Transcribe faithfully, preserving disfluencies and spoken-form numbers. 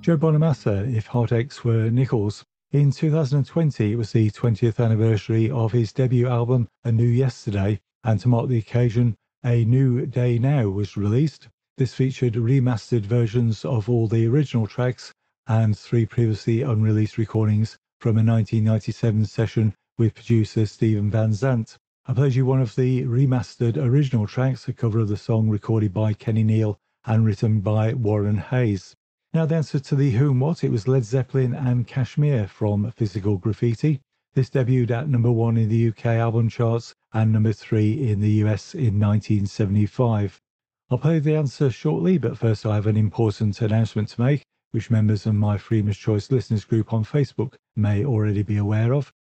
Joe Bonamassa, If Heartaches Were Nickels. In two thousand twenty, it was the twentieth anniversary of his debut album, A New Yesterday, and to mark the occasion, A New Day Now was released. This featured remastered versions of all the original tracks and three previously unreleased recordings from a nineteen ninety-seven session with producer Steven Van Zandt. I played you one of the remastered original tracks, a cover of the song recorded by Kenny Neal and written by Warren Hayes. Now the answer to the who and what, it was Led Zeppelin and Kashmir from Physical Graffiti. This debuted at number one in the U K album charts and number three in the U S in nineteen seventy-five. I'll play the answer shortly, but first I have an important announcement to make, which members of my Freedom's Choice listeners group on Facebook may already be aware of.